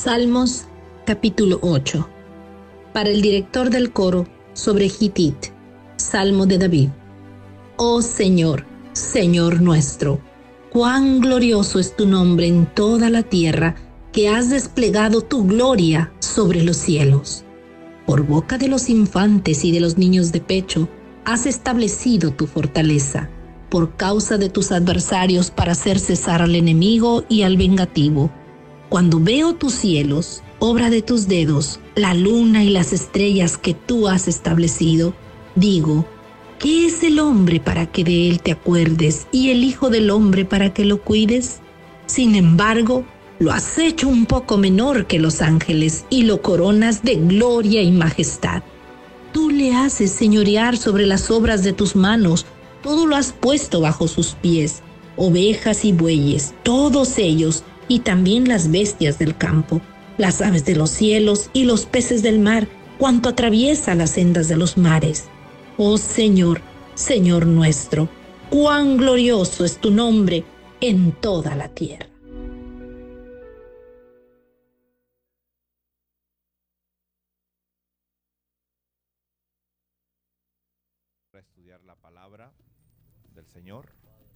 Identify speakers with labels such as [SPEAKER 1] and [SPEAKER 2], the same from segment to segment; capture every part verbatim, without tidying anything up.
[SPEAKER 1] Salmos capítulo ocho. Para el director del coro, sobre Gitit, Salmo de David. Oh Señor, Señor nuestro, cuán glorioso es tu nombre en toda la tierra, que has desplegado tu gloria sobre los cielos. Por boca de los infantes y de los niños de pecho, has establecido tu fortaleza, por causa de tus adversarios, para hacer cesar al enemigo y al vengativo. Cuando veo tus cielos, obra de tus dedos, la luna y las estrellas que tú has establecido, digo, ¿qué es el hombre para que de él te acuerdes, y el hijo del hombre para que lo cuides? Sin embargo, lo has hecho un poco menor que los ángeles, y lo coronas de gloria y majestad. Tú le haces señorear sobre las obras de tus manos, todo lo has puesto bajo sus pies, ovejas y bueyes, todos ellos, y también las bestias del campo, las aves de los cielos y los peces del mar, cuanto atraviesa las sendas de los mares. Oh Señor, Señor nuestro, cuán glorioso es tu nombre en toda la tierra.
[SPEAKER 2] Para estudiar la palabra del Señor.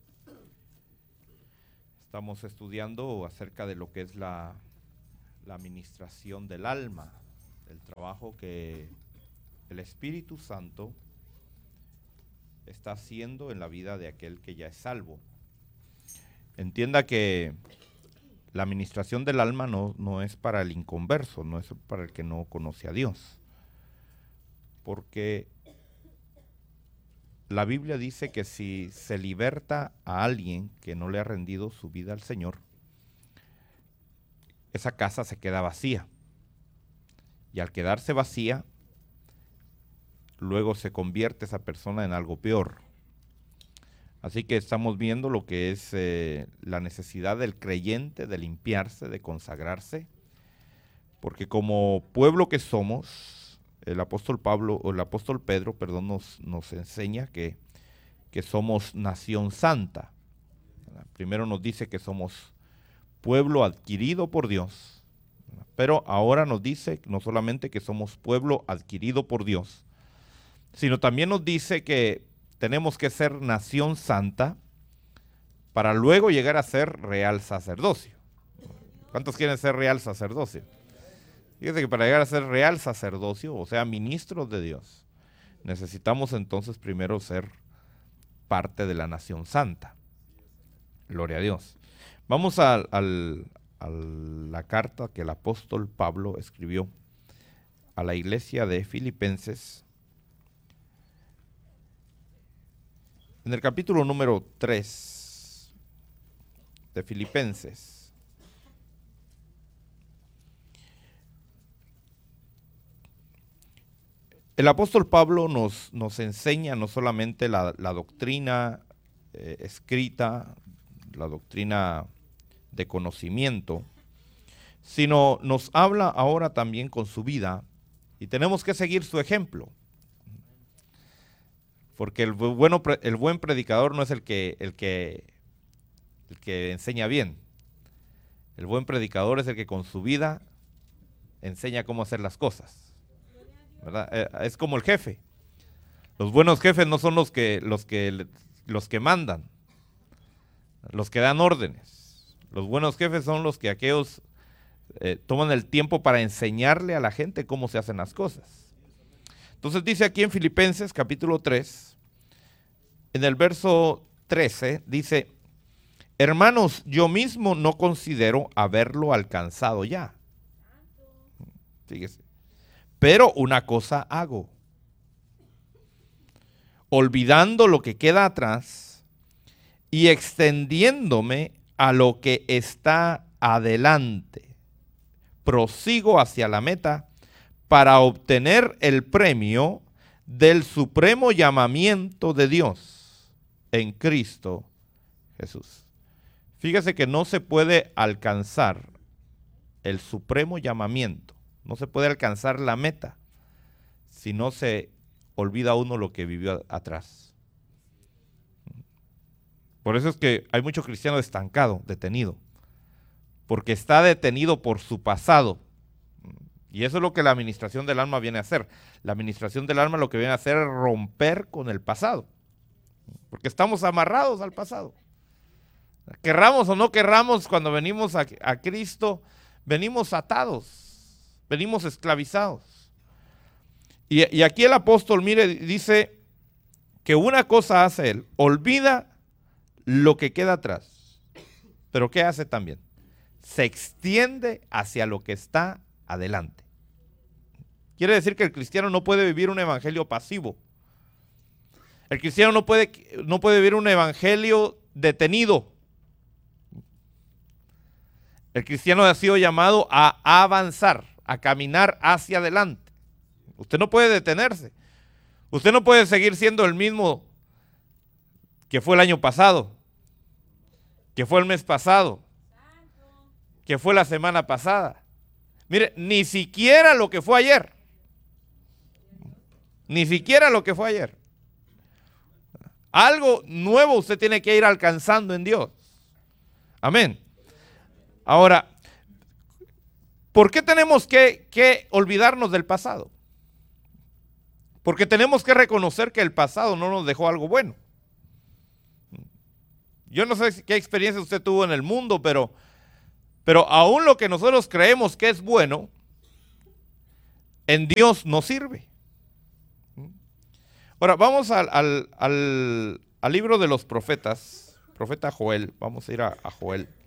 [SPEAKER 2] Estamos estudiando acerca de lo que es la, la administración del alma, el trabajo que el Espíritu Santo está haciendo en la vida de aquel que ya es salvo. Entienda que la administración del alma no, no es para el inconverso, no es para el que no conoce a Dios, porque la Biblia dice que si se liberta a alguien que no le ha rendido su vida al Señor, esa casa se queda vacía. Y al quedarse vacía, luego se convierte esa persona en algo peor. Así que estamos viendo lo que es eh, la necesidad del creyente de limpiarse, de consagrarse, porque como pueblo que somos, el apóstol Pablo, o el apóstol Pedro, perdón, nos, nos enseña que, que somos nación santa. Primero nos dice que somos pueblo adquirido por Dios, pero ahora nos dice no solamente que somos pueblo adquirido por Dios, sino también nos dice que tenemos que ser nación santa para luego llegar a ser real sacerdocio. ¿Cuántos quieren ser real sacerdocio? Fíjense que para llegar a ser real sacerdocio, o sea, ministros de Dios, necesitamos entonces primero ser parte de la nación santa. Gloria a Dios. Vamos a, al, a la carta que el apóstol Pablo escribió a la iglesia de Filipenses, en el capítulo número tres de Filipenses. El apóstol Pablo nos, nos enseña no solamente la, la doctrina eh, escrita, la doctrina de conocimiento, sino nos habla ahora también con su vida, y tenemos que seguir su ejemplo. Porque el, bueno, el buen predicador no es el que, el, que, el que enseña bien. El buen predicador es el que con su vida enseña cómo hacer las cosas. ¿Verdad? Es como el jefe. Los buenos jefes no son los que, los que, los que mandan, los que dan órdenes. Los buenos jefes son los que aquellos eh, toman el tiempo para enseñarle a la gente cómo se hacen las cosas. Entonces dice aquí en Filipenses capítulo tres, en el verso trece, dice: hermanos, yo mismo no considero haberlo alcanzado ya. Fíjese. Pero una cosa hago, olvidando lo que queda atrás y extendiéndome a lo que está adelante, prosigo hacia la meta para obtener el premio del supremo llamamiento de Dios en Cristo Jesús. Fíjese que no se puede alcanzar el supremo llamamiento, no se puede alcanzar la meta si no se olvida uno lo que vivió atrás. Por eso es que hay mucho cristiano estancado, detenido, porque está detenido por su pasado. Y eso es lo que la administración del alma viene a hacer. La administración del alma lo que viene a hacer es romper con el pasado, porque estamos amarrados al pasado. Querramos o no querramos, cuando venimos a, a Cristo, venimos atados, venimos esclavizados. Y, y aquí el apóstol, mire, dice que una cosa hace él, olvida lo que queda atrás. Pero ¿qué hace también? Se extiende hacia lo que está adelante. Quiere decir que el cristiano no puede vivir un evangelio pasivo. El cristiano no puede, no puede vivir un evangelio detenido. El cristiano ha sido llamado a avanzar, a caminar hacia adelante. Usted no puede detenerse. Usted no puede seguir siendo el mismo que fue el año pasado, que fue el mes pasado, que fue la semana pasada. Mire, ni siquiera lo que fue ayer. Ni siquiera lo que fue ayer. Algo nuevo usted tiene que ir alcanzando en Dios. Amén. Ahora, ¿por qué tenemos que, que olvidarnos del pasado? Porque tenemos que reconocer que el pasado no nos dejó algo bueno. Yo no sé qué experiencia usted tuvo en el mundo, pero, pero aún lo que nosotros creemos que es bueno, en Dios nos sirve. Ahora, vamos al, al, al, al libro de los profetas, profeta Joel, vamos a ir a, a Joel.